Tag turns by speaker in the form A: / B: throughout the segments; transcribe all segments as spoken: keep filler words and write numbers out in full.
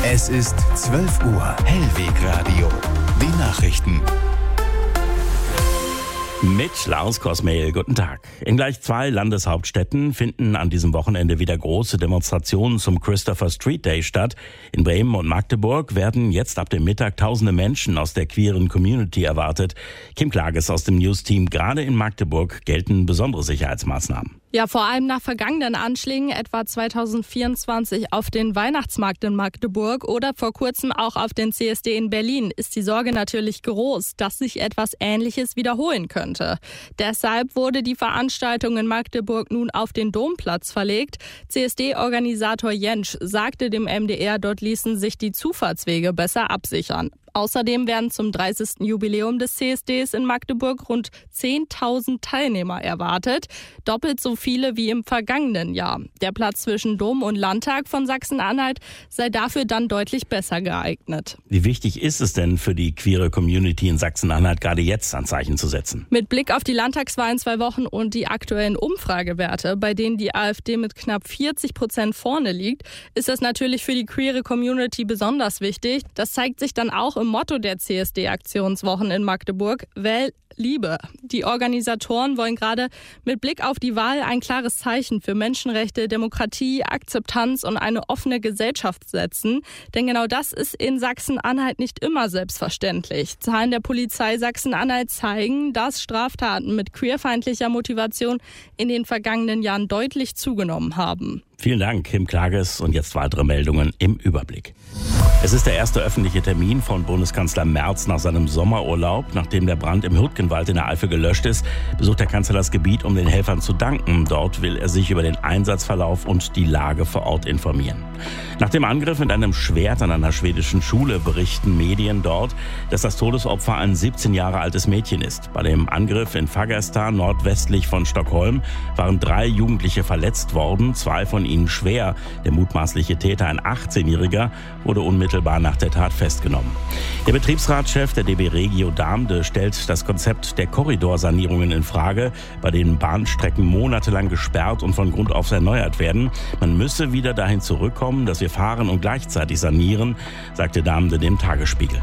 A: Es ist zwölf Uhr. Hellwegradio. Die Nachrichten.
B: Mit Lars Kosmehl, guten Tag. In gleich zwei Landeshauptstädten finden an diesem Wochenende wieder große Demonstrationen zum Christopher Street Day statt. In Bremen und Magdeburg werden jetzt ab dem Mittag tausende Menschen aus der queeren Community erwartet. Kim Klages aus dem News-Team. Gerade in Magdeburg gelten besondere Sicherheitsmaßnahmen.
C: Ja, vor allem nach vergangenen Anschlägen, etwa zweitausendvierundzwanzig auf den Weihnachtsmarkt in Magdeburg oder vor kurzem auch auf den C S D in Berlin, ist die Sorge natürlich groß, dass sich etwas Ähnliches wiederholen könnte. Deshalb wurde die Veranstaltung in Magdeburg nun auf den Domplatz verlegt. C S D-Organisator Jentsch sagte dem M D R, dort ließen sich die Zufahrtswege besser absichern. Außerdem werden zum dreißigsten Jubiläum des C S Ds in Magdeburg rund zehntausend Teilnehmer erwartet. Doppelt so viele wie im vergangenen Jahr. Der Platz zwischen Dom und Landtag von Sachsen-Anhalt sei dafür dann deutlich besser geeignet.
B: Wie wichtig ist es denn für die queere Community in Sachsen-Anhalt, gerade jetzt ein Zeichen zu setzen?
C: Mit Blick auf die Landtagswahl in zwei Wochen und die aktuellen Umfragewerte, bei denen die AfD mit knapp vierzig Prozent vorne liegt, ist das natürlich für die queere Community besonders wichtig. Das zeigt sich dann auch im Motto der C S D-Aktionswochen in Magdeburg: Wähl Liebe. Die Organisatoren wollen gerade mit Blick auf die Wahl ein klares Zeichen für Menschenrechte, Demokratie, Akzeptanz und eine offene Gesellschaft setzen. Denn genau das ist in Sachsen-Anhalt nicht immer selbstverständlich. Zahlen der Polizei Sachsen-Anhalt zeigen, dass Straftaten mit queerfeindlicher Motivation in den vergangenen Jahren deutlich zugenommen haben.
B: Vielen Dank, Kim Klages. Und jetzt weitere Meldungen im Überblick. Es ist der erste öffentliche Termin von Bundeskanzler Merz nach seinem Sommerurlaub. Nachdem der Brand im Hürtgenwald in der Eifel gelöscht ist, besucht der Kanzler das Gebiet, um den Helfern zu danken. Dort will er sich über den Einsatzverlauf und die Lage vor Ort informieren. Nach dem Angriff mit einem Schwert an einer schwedischen Schule berichten Medien dort, dass das Todesopfer ein siebzehn Jahre altes Mädchen ist. Bei dem Angriff in Fagersta, nordwestlich von Stockholm, waren drei Jugendliche verletzt worden, zwei von ihnen schwer. Der mutmaßliche Täter, ein achtzehnjähriger, wurde unmittelbar nach der Tat festgenommen. Der Betriebsratschef der D B Regio Damde stellt das Konzept der Korridorsanierungen in Frage, bei denen Bahnstrecken monatelang gesperrt und von Grund auf erneuert werden. Man müsse wieder dahin zurückkommen, dass wir fahren und gleichzeitig sanieren, sagte Damde dem Tagesspiegel.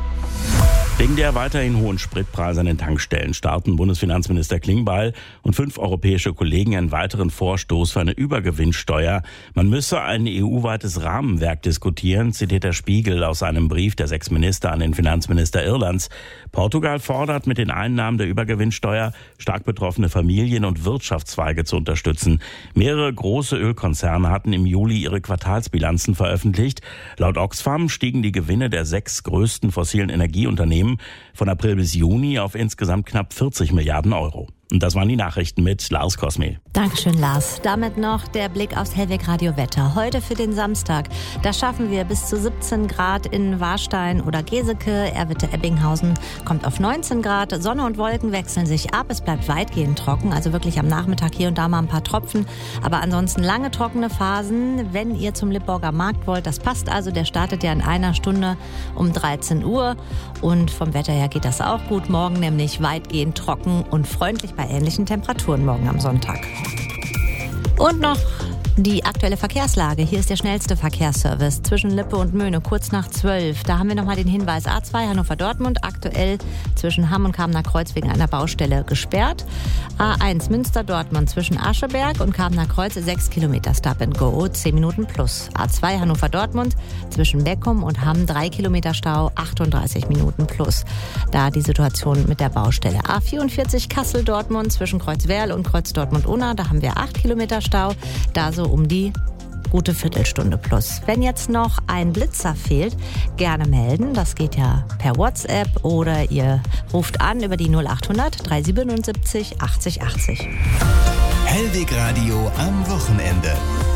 B: Wegen der weiterhin hohen Spritpreise an den Tankstellen starten Bundesfinanzminister Klingbeil und fünf europäische Kollegen einen weiteren Vorstoß für eine Übergewinnsteuer. Man müsse ein E U-weites Rahmenwerk diskutieren, zitiert der Spiegel aus einem Brief der sechs Minister an den Finanzminister Irlands. Portugal fordert, mit den Einnahmen der Übergewinnsteuer stark betroffene Familien und Wirtschaftszweige zu unterstützen. Mehrere große Ölkonzerne hatten im Juli ihre Quartalsbilanzen veröffentlicht. Laut Oxfam stiegen die Gewinne der sechs größten fossilen Energieunternehmen von April bis Juni auf insgesamt knapp vierzig Milliarden Euro. Und das waren die Nachrichten mit Lars Kosmehl.
D: Dankeschön, Lars. Damit noch der Blick aufs Hellwegradio-Wetter. Heute für den Samstag. Da schaffen wir bis zu siebzehn Grad in Warstein oder Geseke. Erwitte-Ebbinghausen kommt auf neunzehn Grad. Sonne und Wolken wechseln sich ab. Es bleibt weitgehend trocken. Also wirklich am Nachmittag hier und da mal ein paar Tropfen. Aber ansonsten lange trockene Phasen. Wenn ihr zum Lippborger Markt wollt, das passt also. Der startet ja in einer Stunde um dreizehn Uhr. Und vom Wetter her geht das auch gut. Morgen nämlich weitgehend trocken und freundlich bei ähnlichen Temperaturen morgen am Sonntag. Und noch die aktuelle Verkehrslage. Hier ist der schnellste Verkehrsservice zwischen Lippe und Möhne, kurz nach zwölf. Da haben wir nochmal den Hinweis: A zwei Hannover-Dortmund, aktuell zwischen Hamm und Kamener Kreuz wegen einer Baustelle gesperrt. A eins Münster-Dortmund zwischen Ascheberg und Kamener Kreuz, sechs Kilometer Stop and Go, zehn Minuten plus. A zwei Hannover-Dortmund zwischen Beckum und Hamm, drei Kilometer Stau, achtunddreißig Minuten plus. Da die Situation mit der Baustelle. A vierundvierzig Kassel-Dortmund zwischen Kreuzwerl und Kreuz-Dortmund-Unna, da haben wir acht Kilometer Stau, da so um die gute Viertelstunde plus. Wenn jetzt noch ein Blitzer fehlt, gerne melden. Das geht ja per WhatsApp oder ihr ruft an über die null achthundert dreihundertsiebenundsiebzig achtzig achtzig.
A: Hellwegradio am Wochenende.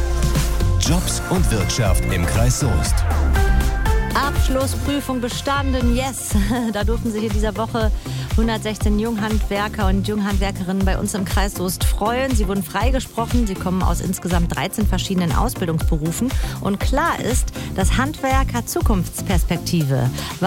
A: Jobs und Wirtschaft im Kreis Soest.
D: Abschlussprüfung bestanden, yes! Da durften sich in dieser Woche hundertsechzehn Junghandwerker und Junghandwerkerinnen bei uns im Kreis Soest freuen. Sie wurden freigesprochen. Sie kommen aus insgesamt dreizehn verschiedenen Ausbildungsberufen. Und klar ist, das Handwerk hat Zukunftsperspektive.